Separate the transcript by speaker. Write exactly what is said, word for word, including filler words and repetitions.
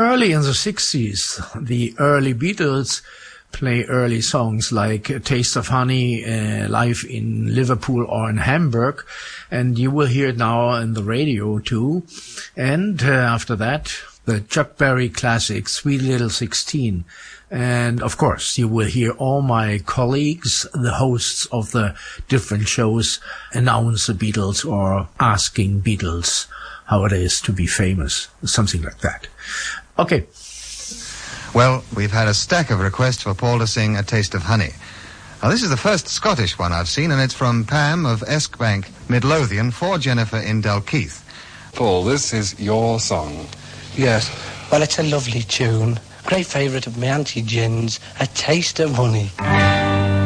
Speaker 1: Early in the sixties, the early Beatles play early songs like A Taste of Honey uh, live in Liverpool or in Hamburg, and you will hear it now on the radio too. And uh, after that, the Chuck Berry classic, Sweet Little Sixteen. And of course, you will hear all my colleagues, the hosts of the different shows, announce the Beatles or asking Beatles how it is to be famous, something like that. Okay.
Speaker 2: Well, we've had a stack of requests for Paul to sing A Taste of Honey. Now, this is the first Scottish one I've seen, and it's from Pam of Eskbank, Midlothian, for Jennifer in Dalkeith.
Speaker 3: Paul, this is your song.
Speaker 4: Yes. Well, it's a lovely tune. Great favourite of my Auntie Gin's, A Taste of Honey.